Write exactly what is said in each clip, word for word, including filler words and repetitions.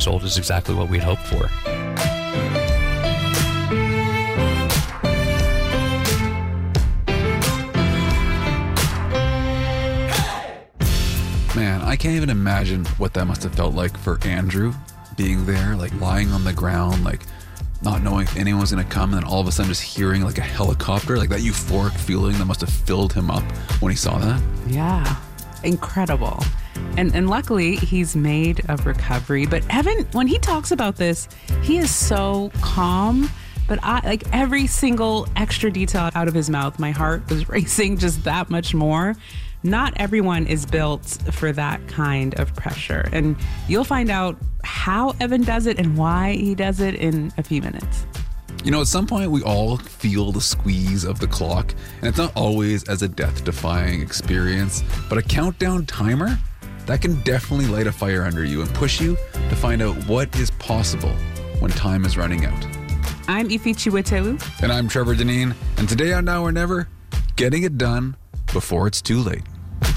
result is exactly what we'd hoped for. Man, I can't even imagine what that must have felt like for Andrew, being there, like lying on the ground, like not knowing if anyone was going to come, and then all of a sudden just hearing like a helicopter, like that euphoric feeling that must have filled him up when he saw that. Yeah, incredible. And and luckily, he's made a recovery. But Evan, when he talks about this, he is so calm. But I like every single extra detail out of his mouth, my heart was racing just that much more. Not everyone is built for that kind of pressure. And you'll find out how Evan does it and why he does it in a few minutes. You know, at some point we all feel the squeeze of the clock, and it's not always as a death-defying experience, but a countdown timer, that can definitely light a fire under you and push you to find out what is possible when time is running out. I'm Ife Chiwetelu. And I'm Trevor Deneen, and today on Now or Never, getting it done before it's too late.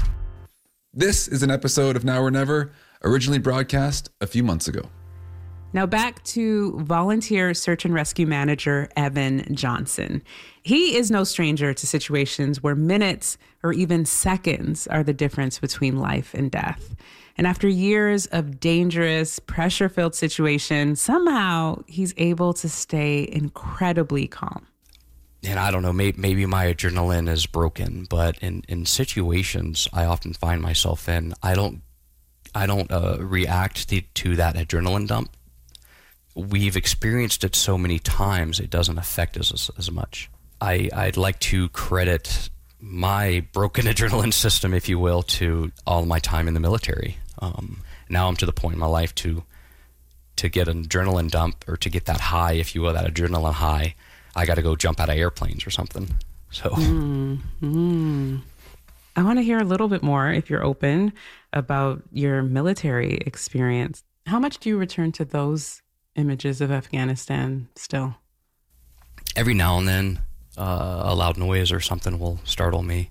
This is an episode of Now or Never, originally broadcast a few months ago. Now back to volunteer search and rescue manager Evan Johnson. He is no stranger to situations where minutes or even seconds are the difference between life and death. And after years of dangerous, pressure-filled situations, somehow he's able to stay incredibly calm. And I don't know, maybe, maybe my adrenaline is broken, but in, in situations I often find myself in, I don't I don't uh, react to, to that adrenaline dump. We've experienced it so many times, it doesn't affect us as, as much. I, I'd like to credit my broken adrenaline system, if you will, to all my time in the military. Um, now I'm to the point in my life to to get an adrenaline dump, or to get that high, if you will, that adrenaline high, I got to go jump out of airplanes or something. So mm, mm. I want to hear a little bit more, if you're open, about your military experience. How much do you return to those images of Afghanistan still? Every now and then, uh, a loud noise or something will startle me.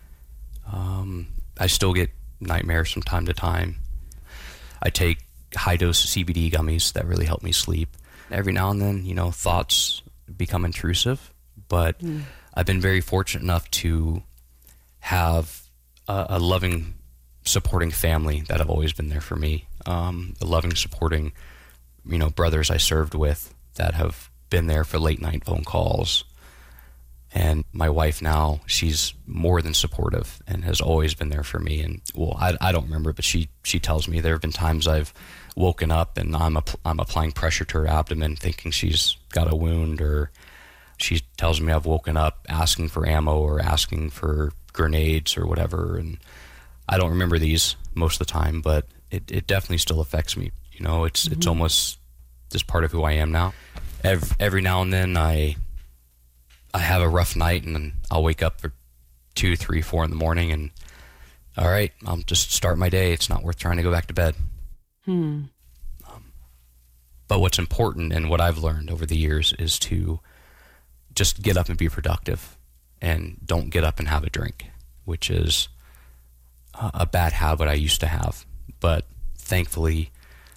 Um, I still get nightmares from time to time. I take high-dose C B D gummies that really help me sleep. Every now and then, you know, thoughts become intrusive, but mm. I've been very fortunate enough to have a, a loving, supporting family that have always been there for me. Um, a loving, supporting, you know, brothers I served with that have been there for late night phone calls. And my wife now, she's more than supportive and has always been there for me. And well, I, I don't remember, but she, she tells me there have been times I've woken up and I'm, I'm applying pressure to her abdomen thinking she's got a wound, or she tells me I've woken up asking for ammo or asking for grenades or whatever. And I don't remember these most of the time, but it, it definitely still affects me. You know, it's, mm-hmm. it's almost just part of who I am now. Every, every now and then I, I have a rough night and then I'll wake up for two, three, four in the morning and all right, I'll just start my day. It's not worth trying to go back to bed. Hmm. Um, but what's important and what I've learned over the years is to just get up and be productive, and don't get up and have a drink, which is a, a bad habit I used to have. But thankfully,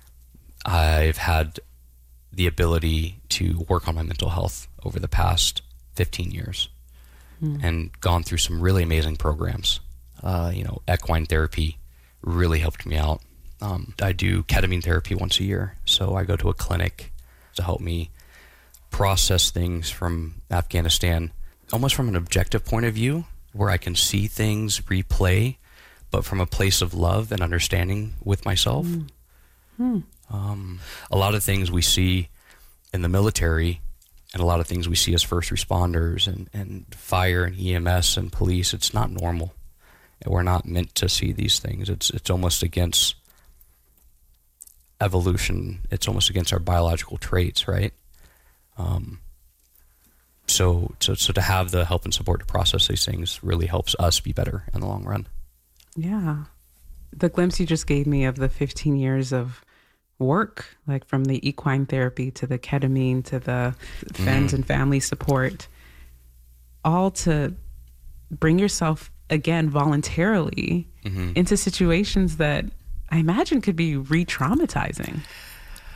I've had the ability to work on my mental health over the past fifteen years hmm. and gone through some really amazing programs. Uh, you know, equine therapy really helped me out. Um, I do ketamine therapy once a year, so I go to a clinic to help me process things from Afghanistan, almost from an objective point of view, where I can see things replay, but from a place of love and understanding with myself. Mm. Hmm. Um, a lot of things we see in the military, and a lot of things we see as first responders and, and fire and E M S and police, it's not normal. We're not meant to see these things. It's it's almost against evolution. It's almost against our biological traits, right? Um, so, so, so to have the help and support to process these things really helps us be better in the long run. Yeah. The glimpse you just gave me of the fifteen years of work, like from the equine therapy to the ketamine to the friends mm. and family support, all to bring yourself again voluntarily mm-hmm. into situations that I imagine could be re-traumatizing.